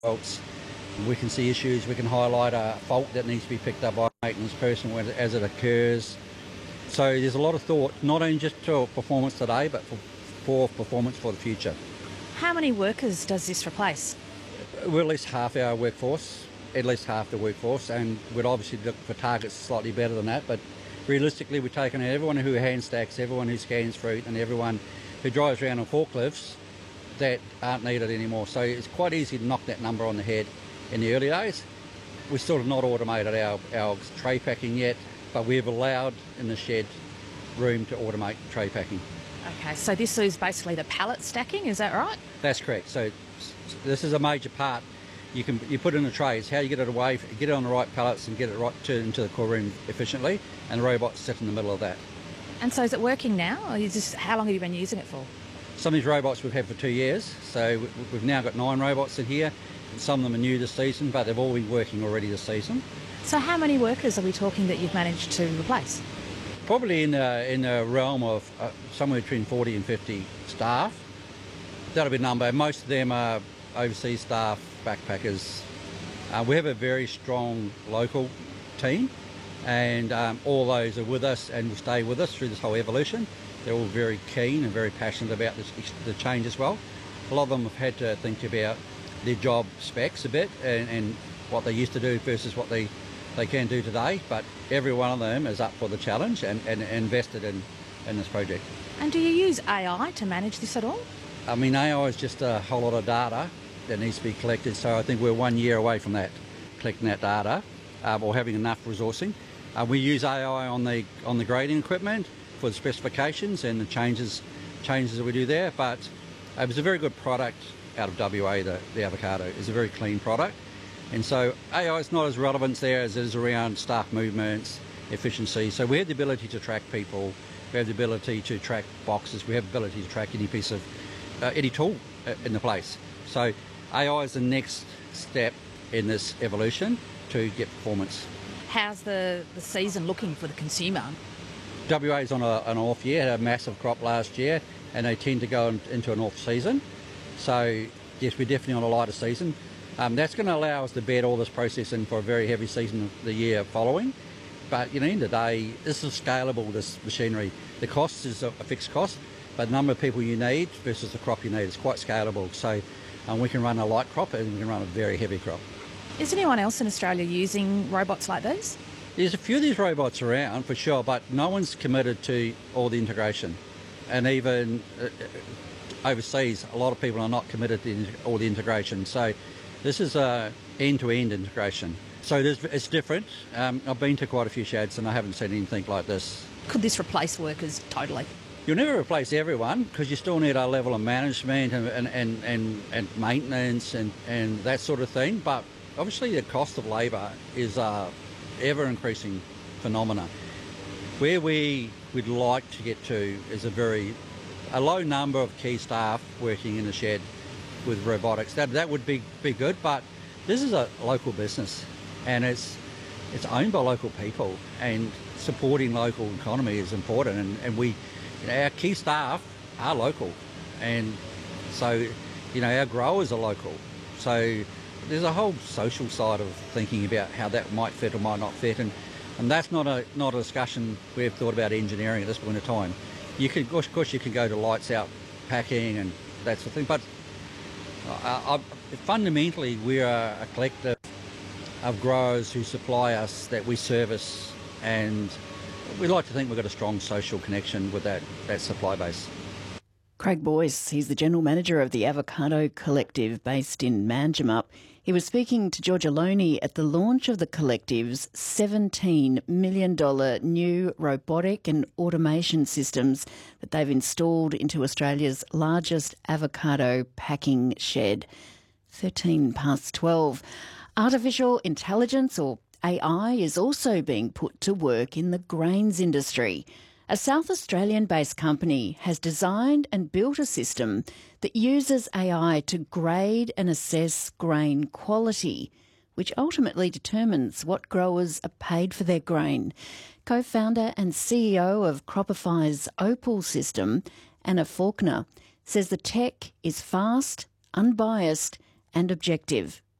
faults. We can see issues, we can highlight a fault that needs to be picked up by a maintenance person as it occurs. So there's a lot of thought, not only just to performance today, but for performance for the future. How many workers does this replace? We're at least half our workforce, at least half the workforce, and we'd obviously look for targets slightly better than that, but realistically we've taken out everyone who hand stacks, everyone who scans fruit, and everyone who drives around on forklifts that aren't needed anymore. So it's quite easy to knock that number on the head. In the early days, we sort of not automated our tray packing yet, but we've allowed in the shed room to automate tray packing. Okay, so this is basically the pallet stacking, is that right? That's correct. So this is a major part. You put in the trays, how you get it away, get it on the right pallets and get it right into the core room efficiently, and the robots sit in the middle of that. And so is it working now, or how long have you been using it for? Some of these robots we've had for 2 years, so we've now got 9 robots in here. Some of them are new this season, but they've all been working already this season. So how many workers are we talking that you've managed to replace? Probably in the realm of somewhere between 40 and 50 staff. That'll be the number. Most of them are overseas staff, backpackers. We have a very strong local team, and all those are with us and will stay with us through this whole evolution. They're all very keen and very passionate about the change as well. A lot of them have had to think about their job specs a bit and what they used to do versus what they can do today, but every one of them is up for the challenge and invested in this project. And do you use AI to manage this at all? I mean, AI is just a whole lot of data that needs to be collected, so I think we're 1 year away from that, collecting that data or having enough resourcing. We use AI on the grading equipment for the specifications and the changes that we do there, but it was a very good product out of WA, the avocado. It's a very clean product. And so AI is not as relevant there as it is around staff movements, efficiency. So we have the ability to track people, we have the ability to track boxes, we have the ability to track any piece of, any tool in the place. So AI is the next step in this evolution to get performance. How's the season looking for the consumer? WA is on an off year, had a massive crop last year, and they tend to go into an off season. So yes, we're definitely on a lighter season. That's going to allow us to bed all this processing for a very heavy season the year following. But at the end of the day, this is scalable, this machinery. The cost is a fixed cost, but the number of people you need versus the crop you need is quite scalable. So we can run a light crop and we can run a very heavy crop. Is anyone else in Australia using robots like these? There's a few of these robots around for sure, but no one's committed to all the integration. And even overseas, a lot of people are not committed to all the integration. So this is a end-to-end integration. So it's different. I've been to quite a few sheds and I haven't seen anything like this. Could this replace workers totally? You'll never replace everyone because you still need a level of management and maintenance and that sort of thing. But obviously the cost of labour is ever-increasing phenomena. Where we would like to get to is a low number of key staff working in the shed with robotics. That would be good, but this is a local business and it's owned by local people, and supporting local economy is important, and our key staff are local, and so our growers are local. So there's a whole social side of thinking about how that might fit or might not fit, and that's not a discussion we've thought about engineering at this point in time. Of course you can go to lights out packing and that sort of thing, but fundamentally we are a collective of growers who supply us, that we service, and we like to think we've got a strong social connection with that supply base. Craig Boyce, he's the General Manager of the Avocado Collective based in Manjimup. He was speaking to Georgia Loney at the launch of the collective's $17 million new robotic and automation systems that they've installed into Australia's largest avocado packing shed. 12:13. Artificial intelligence, or AI, is also being put to work in the grains industry. A South Australian-based company has designed and built a system that uses AI to grade and assess grain quality, which ultimately determines what growers are paid for their grain. Co-founder and CEO of Cropify's Opal system, Anna Faulkner, says the tech is fast, unbiased and objective.